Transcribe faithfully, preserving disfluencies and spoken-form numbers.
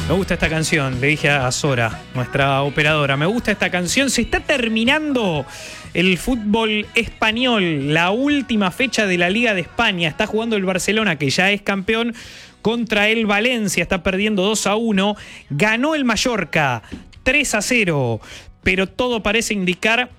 Me gusta esta canción, le dije a Sora, nuestra operadora, me gusta esta canción. Se está terminando el fútbol español, la última fecha de la Liga de España. Está jugando el Barcelona, que ya es campeón, contra el Valencia. Está perdiendo dos a uno. Ganó el Mallorca tres a cero, pero todo parece indicar